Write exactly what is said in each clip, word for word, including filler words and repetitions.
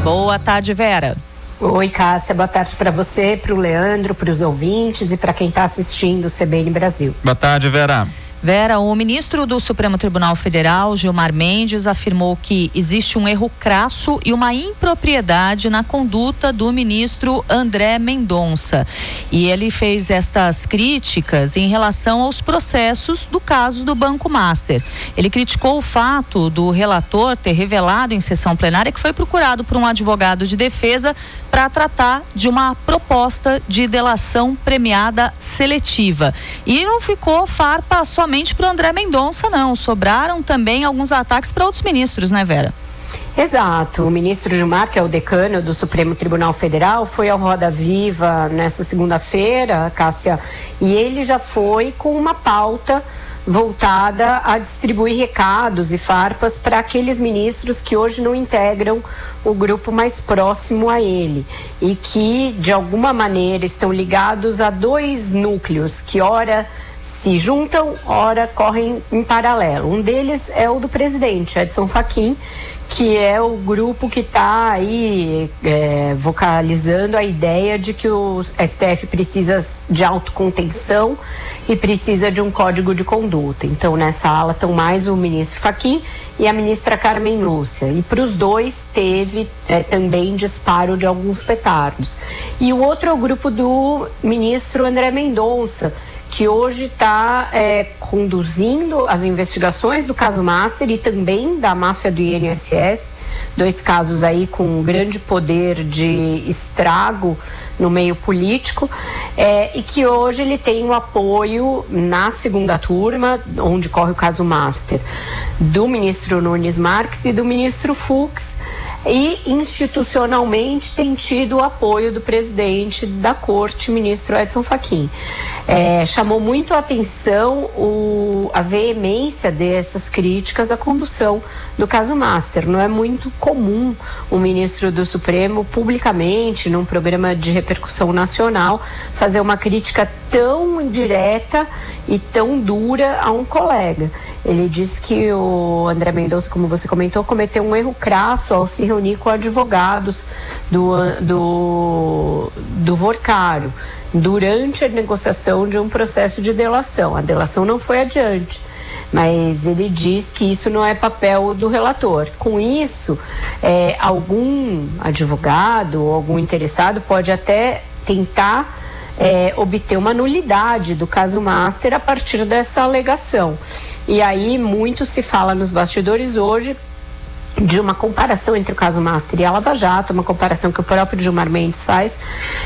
Boa tarde, Vera. Oi, Cássia, boa tarde para você, para o Leandro, para os ouvintes e para quem está assistindo o C B N Brasil. Boa tarde, Vera. Vera, o ministro do Supremo Tribunal Federal, Gilmar Mendes, afirmou que existe um erro crasso e uma impropriedade na conduta do ministro André Mendonça. E ele fez estas críticas em relação aos processos do caso do Banco Master. Ele criticou o fato do relator ter revelado em sessão plenária que foi procurado por um advogado de defesa para tratar de uma proposta de delação premiada seletiva. E não ficou farpa somente para o André Mendonça, não. Sobraram também alguns ataques para outros ministros, né, Vera? Exato. O ministro Gilmar, que é o decano do Supremo Tribunal Federal, foi ao Roda Viva nessa segunda-feira, Cássia, e ele já foi com uma pauta voltada a distribuir recados e farpas para aqueles ministros que hoje não integram o grupo mais próximo a ele e que, de alguma maneira, estão ligados a dois núcleos que, ora, se juntam, ora, correm em paralelo. Um deles é o do presidente, Edson Fachin, que é o grupo que está aí é, vocalizando a ideia de que o S T F precisa de autocontenção e precisa de um código de conduta. Então, nessa ala estão mais o ministro Fachin e a ministra Carmen Lúcia. E para os dois teve é, também disparo de alguns petardos. E o outro é o grupo do ministro André Mendonça, que hoje está é, conduzindo as investigações do caso Master e também da máfia do I N S S, dois casos aí com grande poder de estrago no meio político, é, e que hoje ele tem o apoio na segunda turma, onde corre o caso Master, do ministro Nunes Marques e do ministro Fux, e institucionalmente tem tido o apoio do presidente da corte, ministro Edson Fachin. É, chamou muito a atenção o, a veemência dessas críticas à condução do caso Master. Não é muito comum o ministro do Supremo publicamente, num programa de repercussão nacional, fazer uma crítica tão direta e tão dura a um colega. Ele disse que o André Mendonça, como você comentou, cometeu um erro crasso ao se reunir com advogados do, do, do Vorcaro durante a negociação de um processo de delação. A delação não foi adiante, mas ele diz que isso não é papel do relator. Com isso, é, algum advogado ou algum interessado pode até tentar é, obter uma nulidade do caso Master a partir dessa alegação. E aí muito se fala nos bastidores hoje de uma comparação entre o caso Master e a Lava Jato, uma comparação que o próprio Gilmar Mendes faz,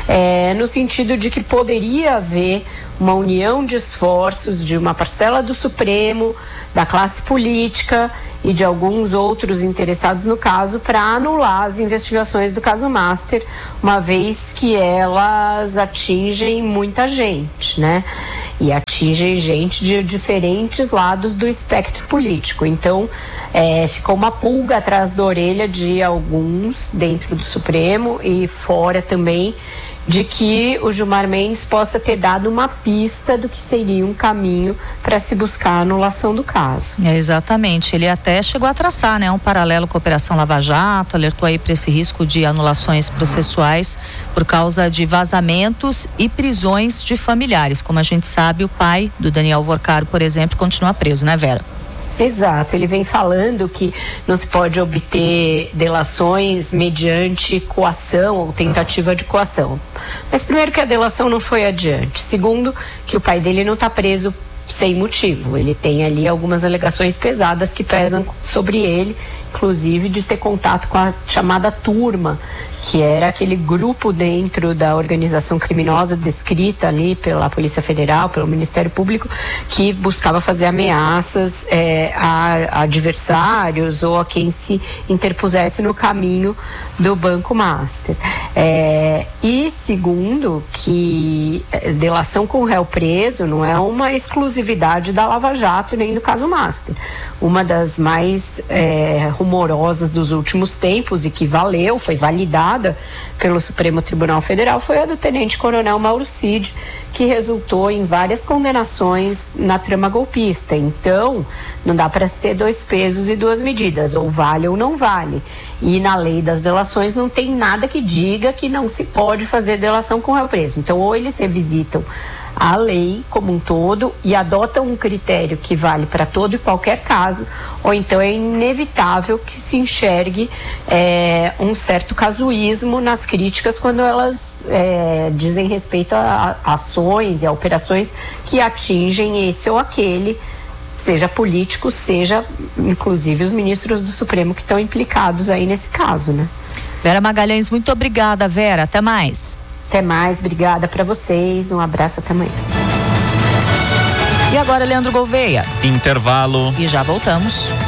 é, no sentido de que poderia haver uma união de esforços de uma parcela do Supremo, da classe política e de alguns outros interessados no caso para anular as investigações do caso Master, uma vez que elas atingem muita gente, né? E atingem gente de diferentes lados do espectro político. Então, é, ficou uma pulga atrás da orelha de alguns dentro do Supremo e fora também, de que o Gilmar Mendes possa ter dado uma pista do que seria um caminho para se buscar a anulação do caso. É, exatamente. Ele até chegou a traçar, né, um paralelo com a Operação Lava Jato, alertou aí para esse risco de anulações processuais por causa de vazamentos e prisões de familiares. Como a gente sabe, o pai do Daniel Vorcaro, por exemplo, continua preso, né, Vera? Exato, ele vem falando que não se pode obter delações mediante coação ou tentativa de coação. Mas primeiro que a delação não foi adiante. Segundo, que o pai dele não está preso sem motivo. Ele tem ali algumas alegações pesadas que pesam sobre ele, inclusive de ter contato com a chamada turma, que era aquele grupo dentro da organização criminosa descrita ali pela Polícia Federal, pelo Ministério Público, que buscava fazer ameaças é, a, a adversários ou a quem se interpusesse no caminho do Banco Master. É, e segundo, que delação com o réu preso não é uma exclusividade da Lava Jato nem do caso Master. Uma das mais é, rumorosas dos últimos tempos e que valeu, foi validada pelo Supremo Tribunal Federal, foi a do tenente-coronel Mauro Cid, que resultou em várias condenações na trama golpista. Então, não dá para se ter dois pesos e duas medidas, ou vale ou não vale. E na lei das delações não tem nada que diga que não se pode fazer delação com réu preso. Então, ou eles revisitam a lei como um todo e adotam um critério que vale para todo e qualquer caso, ou então é inevitável que se enxergue é, um certo casuísmo nas críticas quando elas é, dizem respeito a, a ações e a operações que atingem esse ou aquele, seja político, seja inclusive os ministros do Supremo que estão implicados aí nesse caso, né? Vera Magalhães, muito obrigada, Vera, até mais. Até mais, obrigada para vocês, um abraço, até amanhã. E agora, Leandro Gouveia. Intervalo. E já voltamos.